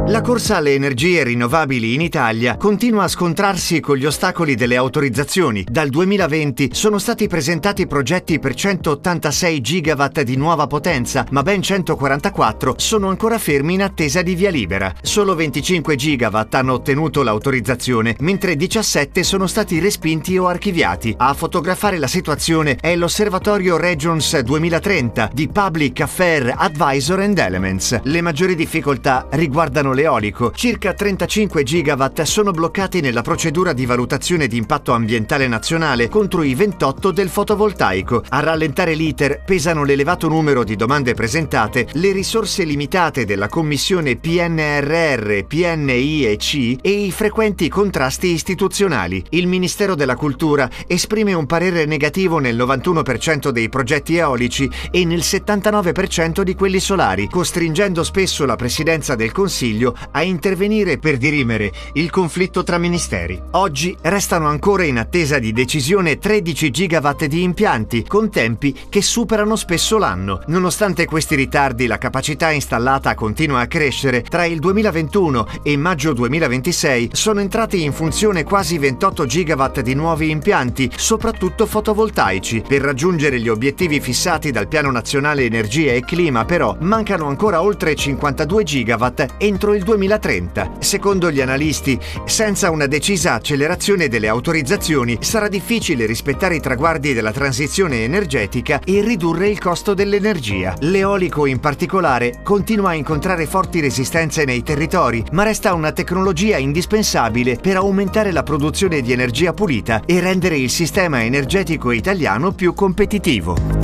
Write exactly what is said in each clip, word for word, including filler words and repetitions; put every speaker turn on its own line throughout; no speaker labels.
La corsa alle energie rinnovabili in Italia continua a scontrarsi con gli ostacoli delle autorizzazioni. Dal duemilaventi sono stati presentati progetti per centottantasei gigawatt di nuova potenza, ma ben centoquarantaquattro sono ancora fermi in attesa di via libera. Solo venticinque gigawatt hanno ottenuto l'autorizzazione, mentre diciassette sono stati respinti o archiviati. A fotografare la situazione è l'osservatorio Regions duemilatrenta di Public Affairs Advisor and Elements. Le maggiori difficoltà riguardano l'eolico. Circa trentacinque gigawatt sono bloccati nella procedura di valutazione di impatto ambientale nazionale contro i ventotto del fotovoltaico. A rallentare l'iter pesano l'elevato numero di domande presentate, le risorse limitate della commissione P N R R, P N I e C e i frequenti contrasti istituzionali. Il Ministero della Cultura esprime un parere negativo nel novantuno per cento dei progetti eolici e nel settantanove per cento di quelli solari, costringendo spesso la Presidenza del Consiglio a intervenire per dirimere il conflitto tra ministeri. Oggi restano ancora in attesa di decisione tredici gigawatt di impianti, con tempi che superano spesso l'anno. Nonostante questi ritardi, la capacità installata continua a crescere. Tra il duemilaventuno e maggio duemilaventisei sono entrati in funzione quasi ventotto gigawatt di nuovi impianti, soprattutto fotovoltaici. Per raggiungere gli obiettivi fissati dal Piano Nazionale Energia e Clima, però, mancano ancora oltre cinquantadue gigawatt entro il duemilatrenta. Secondo gli analisti, senza una decisa accelerazione delle autorizzazioni sarà difficile rispettare i traguardi della transizione energetica e ridurre il costo dell'energia. L'eolico in particolare continua a incontrare forti resistenze nei territori, ma resta una tecnologia indispensabile per aumentare la produzione di energia pulita e rendere il sistema energetico italiano più competitivo.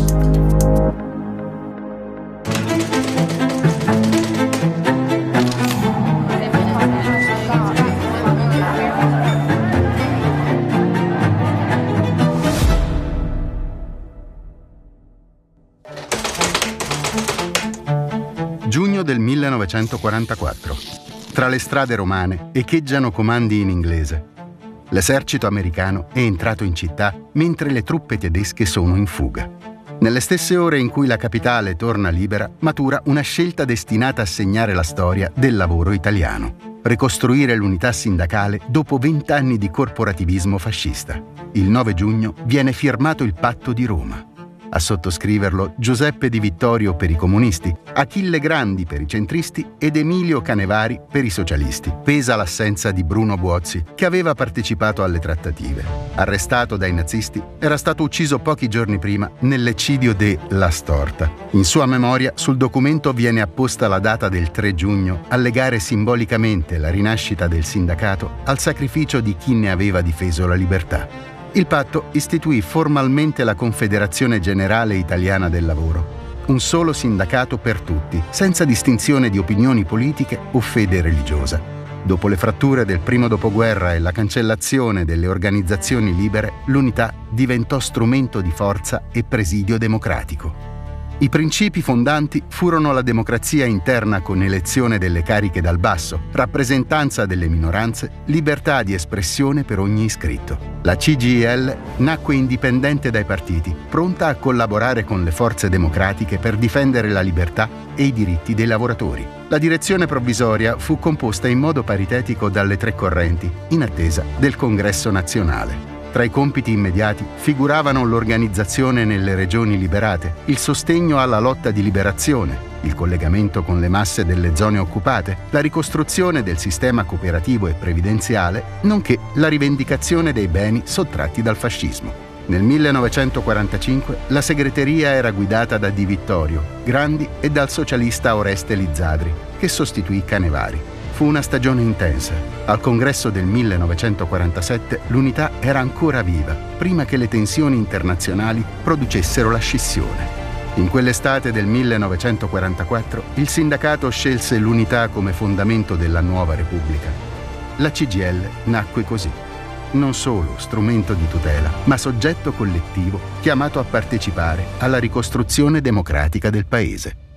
Giugno del millenovecentoquarantaquattro. Tra le strade romane echeggiano comandi in inglese. L'esercito americano è entrato in città mentre le truppe tedesche sono in fuga. Nelle stesse ore in cui la capitale torna libera, matura una scelta destinata a segnare la storia del lavoro italiano. Ricostruire l'unità sindacale dopo vent'anni di corporativismo fascista. Il nove giugno viene firmato il Patto di Roma. A sottoscriverlo Giuseppe Di Vittorio per i comunisti, Achille Grandi per i centristi ed Emilio Canevari per i socialisti. Pesa l'assenza di Bruno Buozzi, che aveva partecipato alle trattative. Arrestato dai nazisti, era stato ucciso pochi giorni prima nell'eccidio de La Storta. In sua memoria, sul documento viene apposta la data del tre giugno a legare simbolicamente la rinascita del sindacato al sacrificio di chi ne aveva difeso la libertà. Il patto istituì formalmente la Confederazione Generale Italiana del Lavoro, un solo sindacato per tutti, senza distinzione di opinioni politiche o fede religiosa. Dopo le fratture del primo dopoguerra e la cancellazione delle organizzazioni libere, l'unità diventò strumento di forza e presidio democratico. I principi fondanti furono la democrazia interna con elezione delle cariche dal basso, rappresentanza delle minoranze, libertà di espressione per ogni iscritto. La C G I L nacque indipendente dai partiti, pronta a collaborare con le forze democratiche per difendere la libertà e i diritti dei lavoratori. La direzione provvisoria fu composta in modo paritetico dalle tre correnti, in attesa del Congresso nazionale. Tra i compiti immediati figuravano l'organizzazione nelle regioni liberate, il sostegno alla lotta di liberazione, il collegamento con le masse delle zone occupate, la ricostruzione del sistema cooperativo e previdenziale, nonché la rivendicazione dei beni sottratti dal fascismo. Nel millenovecentoquarantacinque la segreteria era guidata da Di Vittorio, Grandi e dal socialista Oreste Lizzadri, che sostituì Canevari. Fu una stagione intensa. Al congresso del millenovecentoquarantasette l'unità era ancora viva, prima che le tensioni internazionali producessero la scissione. In quell'estate del millenovecentoquarantaquattro il sindacato scelse l'unità come fondamento della nuova Repubblica. La C G I L nacque così. Non solo strumento di tutela, ma soggetto collettivo chiamato a partecipare alla ricostruzione democratica del Paese.